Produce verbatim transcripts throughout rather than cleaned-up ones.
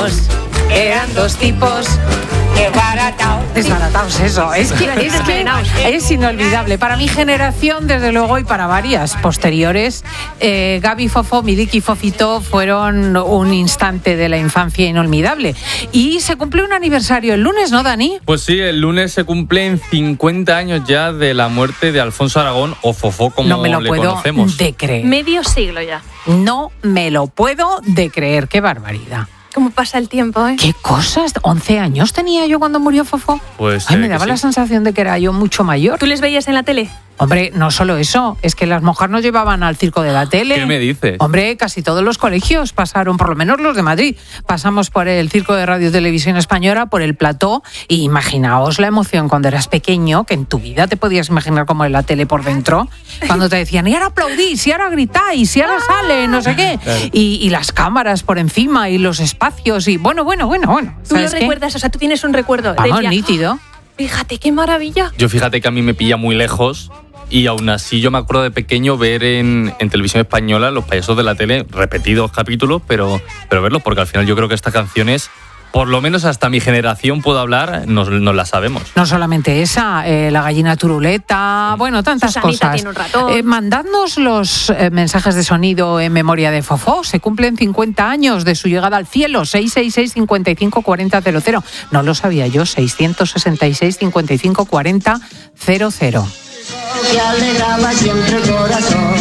tipos, eran dos tipos desbaratados. Desbaratados, eso. Es que, es que es inolvidable. Para mi generación, desde luego, y para varias posteriores, eh, Gaby, Fofó, Miliki y Fofito fueron un instante de la infancia inolvidable. Y se cumple un aniversario el lunes, ¿no, Dani? Pues sí, el lunes se cumplen cincuenta años ya de la muerte de Alfonso Aragón, o Fofó, como no me lo le puedo conocemos. de creer. Medio siglo ya. No me lo puedo de creer. Qué barbaridad. ¿Cómo pasa el tiempo, eh? ¿Qué cosas? ¿once años tenía yo cuando murió Fofó? Pues Ay, eh, me daba que la sí. sensación de que era yo mucho mayor. ¿Tú les veías en la tele? Hombre, no solo eso, es que las monjas nos llevaban al circo de la tele. ¿Qué me dices? Hombre, casi todos los colegios pasaron, por lo menos los de Madrid, pasamos por el circo de Radio y Televisión Española, por el plató, y imaginaos la emoción cuando eras pequeño, que en tu vida te podías imaginar cómo era la tele por dentro, cuando te decían, y ahora aplaudís, y ahora gritáis, y ahora sale, no sé qué, Claro. y, y las cámaras por encima, y los espacios, y bueno, bueno, bueno, bueno. ¿Tú lo ¿sabes qué? recuerdas? O sea, tú tienes un recuerdo. Vamos, Decía, nítido. fíjate, qué maravilla. Yo fíjate que a mí me pilla muy lejos y aún así yo me acuerdo de pequeño ver en, en televisión española los payasos de la tele, repetidos capítulos, pero, pero verlos, porque al final yo creo que estas canciones, por lo menos hasta mi generación puedo hablar, nos, nos las sabemos. No solamente esa, eh, la gallina turuleta, bueno, tantas Susanita cosas. tiene un ratón. Eh, mandadnos los eh, mensajes de sonido en memoria de Fofó. Se cumplen cincuenta años de su llegada al cielo. seis seis seis, cinco cinco cuatro cero cero cero. No lo sabía yo. seiscientos sesenta y seis, cincuenta y cinco cuarenta cero cero. Que alegraba siempre el corazón,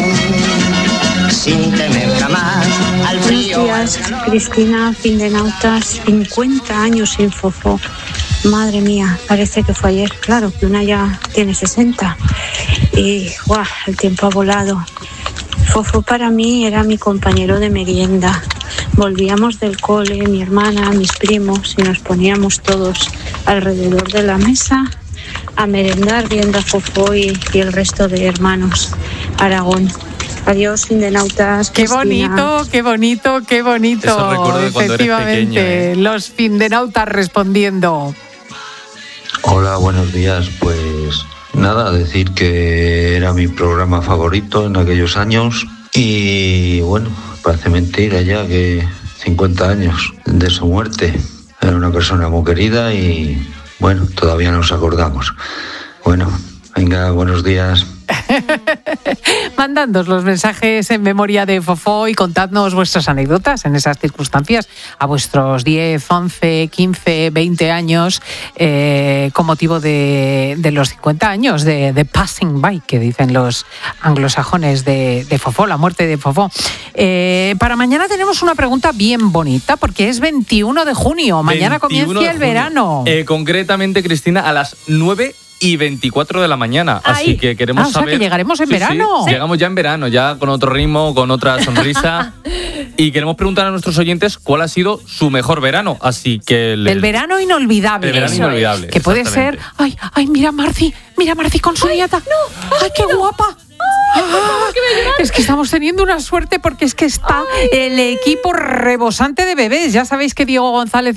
sin temer jamás al frío. Buenos días, Cristina, Findenautas, cincuenta años sin Fofó. Madre mía, parece que fue ayer. Claro, que una ya tiene sesenta. Y ¡guau! El tiempo ha volado. Fofó para mí era mi compañero de merienda. Volvíamos del cole, mi hermana, mis primos, y nos poníamos todos alrededor de la mesa a merendar viendo a Fofó y, y el resto de hermanos Aragón. Adiós, Findenautas. Qué Cristina. bonito, qué bonito, qué bonito. Eso recuerdo de cuando eres Efectivamente, pequeño, ¿eh? los Findenautas respondiendo. Hola, buenos días. Pues nada, decir que era mi programa favorito en aquellos años y bueno, parece mentira ya que cincuenta años de su muerte. Era una persona muy querida y bueno, todavía nos acordamos. Bueno, venga, buenos días. Mandadnos los mensajes en memoria de Fofó y contadnos vuestras anécdotas en esas circunstancias a vuestros diez, once, quince, veinte años eh, con motivo de, de los cincuenta años de, de Passing By, que dicen los anglosajones de, de Fofó, la muerte de Fofó. Eh, para mañana tenemos una pregunta bien bonita porque es veintiuno de junio. Mañana veintiuno comienza de el junio. verano. Eh, concretamente, Cristina, a las nueve y veinticuatro de la mañana. Ay. Así que queremos Ah, o sea, saber... que llegaremos en Sí, sí, verano. llegamos ya en verano, ya con otro ritmo, con otra sonrisa. Y queremos preguntar a nuestros oyentes cuál ha sido su mejor verano. Así que... El verano inolvidable. El verano Eso inolvidable, es. Que puede ser... exactamente. Ay, ay, mira Marci, mira Marci con su nieta. no, Ay, qué guapa. Ah, es que estamos teniendo una suerte porque es que está el equipo rebosante de bebés. Ya sabéis que Diego González